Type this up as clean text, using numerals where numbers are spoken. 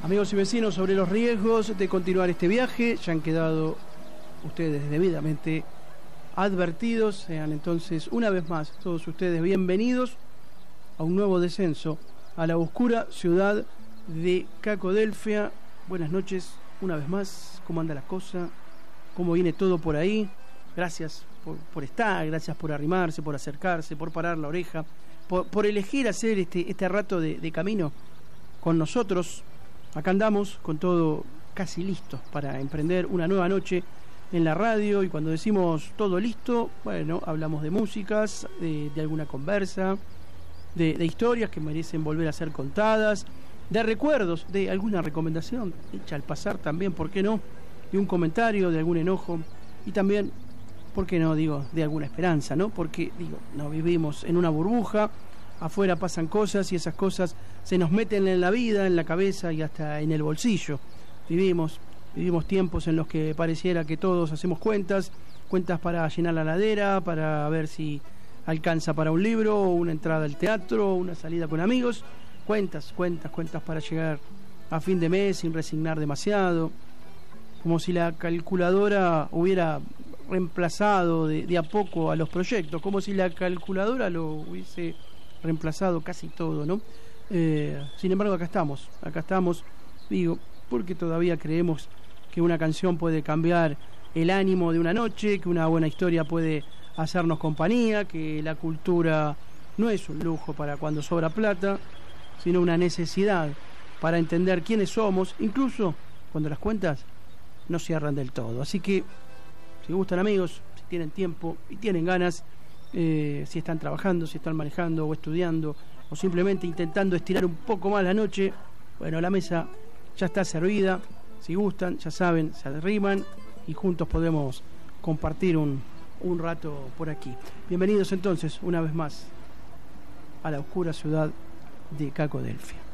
Amigos y vecinos, sobre los riesgos de continuar este viaje, ya han quedado ustedes debidamente advertidos. Sean entonces, una vez más, todos ustedes bienvenidos a un nuevo descenso a la oscura ciudad de Cacodelfia. Buenas noches, una vez más. ¿Cómo anda la cosa? ¿Cómo viene todo por ahí? Gracias por estar, gracias por arrimarse, por acercarse, por parar la oreja, por elegir hacer este rato de camino con nosotros. Acá andamos con todo casi listo para emprender una nueva noche en la radio, y cuando decimos todo listo, bueno, hablamos de músicas, de alguna conversa, de historias que merecen volver a ser contadas, de recuerdos, de alguna recomendación hecha al pasar también, ¿por qué no?, de un comentario, de algún enojo, y también, ¿por qué no?, digo, de alguna esperanza, ¿no? Porque, digo, no vivimos en una burbuja, afuera pasan cosas y esas cosas se nos meten en la vida, en la cabeza y hasta en el bolsillo. Vivimos tiempos en los que pareciera que todos hacemos cuentas para llenar la ladera, para ver si alcanza para un libro, o una entrada al teatro, o una salida con amigos. Cuentas para llegar a fin de mes sin resignar demasiado. Como si la calculadora hubiera reemplazado de a poco a los proyectos, como si la calculadora lo hubiese reemplazado casi todo, ¿no? Sin embargo, acá estamos, digo, porque todavía creemos que una canción puede cambiar el ánimo de una noche, que una buena historia puede hacernos compañía, que la cultura no es un lujo para cuando sobra plata, sino una necesidad para entender quiénes somos, incluso cuando las cuentas no cierran del todo. Así que, si gustan, amigos, si tienen tiempo y tienen ganas, si están trabajando, si están manejando o estudiando, o simplemente intentando estirar un poco más la noche, bueno, la mesa ya está servida. Si gustan, ya saben, se arriman y juntos podemos compartir un rato por aquí. Bienvenidos entonces, una vez más, a la oscura ciudad de Cacodelfia.